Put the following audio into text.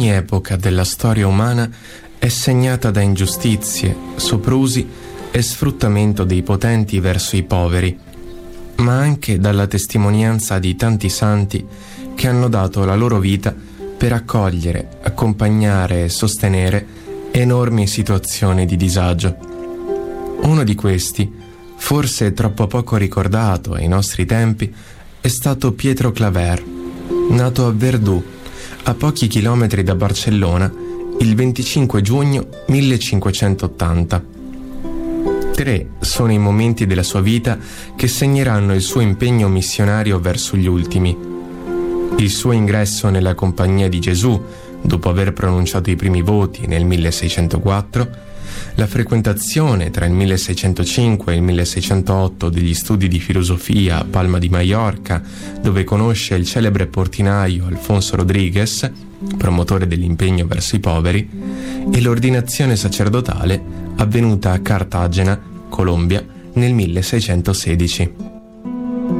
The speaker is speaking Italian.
Ogni epoca della storia umana è segnata da ingiustizie, soprusi e sfruttamento dei potenti verso i poveri, ma anche dalla testimonianza di tanti santi che hanno dato la loro vita per accogliere, accompagnare e sostenere enormi situazioni di disagio. Uno di questi, forse troppo poco ricordato ai nostri tempi, è stato Pietro Claver, nato a Verdú, a pochi chilometri da Barcellona, il 25 giugno 1580. 3 sono i momenti della sua vita che segneranno il suo impegno missionario verso gli ultimi. Il suo ingresso nella Compagnia di Gesù, dopo aver pronunciato i primi voti nel 1604, la frequentazione tra il 1605 e il 1608 degli studi di filosofia a Palma di Maiorca, dove conosce il celebre portinaio Alfonso Rodriguez, promotore dell'impegno verso i poveri, e l'ordinazione sacerdotale avvenuta a Cartagena, Colombia, nel 1616.